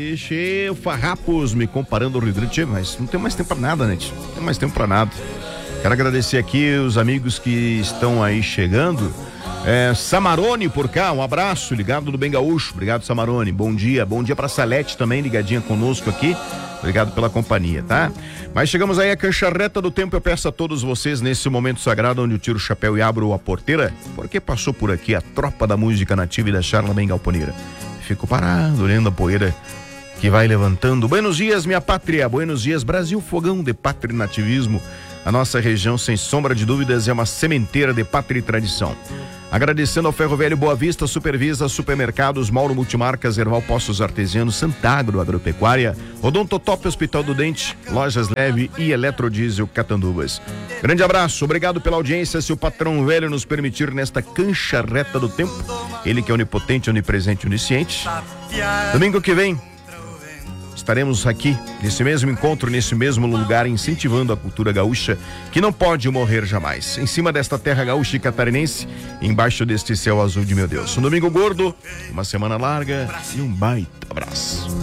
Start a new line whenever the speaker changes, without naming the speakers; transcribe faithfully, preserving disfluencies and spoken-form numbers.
E cheio, farrapos me comparando ao Rio Grande. Tchê, mas não tem mais tempo pra nada, né? Tchê? Não tem mais tempo pra nada. Quero agradecer aqui os amigos que estão aí chegando. É, Samarone por cá, um abraço, ligado do Bem Gaúcho. Obrigado, Samarone. Bom dia. Bom dia pra Salete também, ligadinha conosco aqui. Obrigado pela companhia, tá? Mas chegamos aí à cancha reta do tempo. Eu peço a todos vocês nesse momento sagrado onde eu tiro o chapéu e abro a porteira, porque passou por aqui a tropa da música nativa e da charla bem galponeira. Fico parado olhando a poeira que vai levantando. Buenos dias, minha pátria. Buenos dias, Brasil, fogão de pátria e nativismo. A nossa região, sem sombra de dúvidas, é uma sementeira de pátria e tradição. Agradecendo ao Ferro Velho Boa Vista, Supervisa, Supermercados, Mauro Multimarcas, Erval Poços Artesianos, Santagro Agropecuária, Odontotop Hospital do Dente, Lojas Leve e Eletrodiesel Catanduvas. Grande abraço, obrigado pela audiência. Se o patrão velho nos permitir nesta cancha reta do tempo, ele que é onipotente, onipresente, onisciente. Domingo que vem estaremos aqui, nesse mesmo encontro, nesse mesmo lugar, incentivando a cultura gaúcha, que não pode morrer jamais. Em cima desta terra gaúcha e catarinense, embaixo deste céu azul de meu Deus. Um domingo gordo, uma semana larga e um baita abraço.